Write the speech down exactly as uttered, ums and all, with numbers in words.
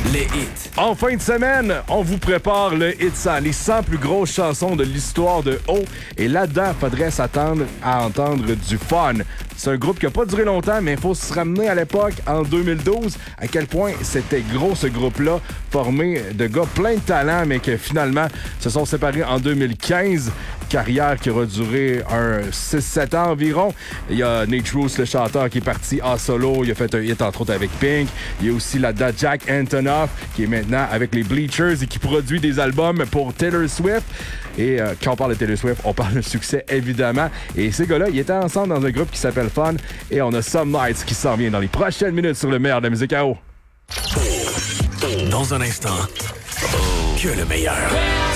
Les hits. En fin de semaine, on vous prépare le Hit cent, les cent plus grosses chansons de l'histoire de O. Et là-dedans, faudrait s'attendre à entendre du fun. C'est un groupe qui n'a pas duré longtemps, mais il faut se ramener à l'époque, en deux mille douze, à quel point c'était gros ce groupe-là, formé de gars plein de talent, mais qui finalement se sont séparés en deux mille quinze. Carrière qui aura duré un six sept ans environ. Il y a Nate Ruess, le chanteur, qui est parti en solo. Il a fait un hit, entre autres, avec Pink. Il y a aussi là-dedans Jack Antonoff, qui est maintenant avec les Bleachers et qui produit des albums pour Taylor Swift. Et euh, quand on parle de Taylor Swift, on parle de succès, évidemment. Et ces gars-là, ils étaient ensemble dans un groupe qui s'appelle Fun. Et on a Some Nights qui s'en vient dans les prochaines minutes sur le meilleur de la musique à O. Dans un instant, que le meilleur.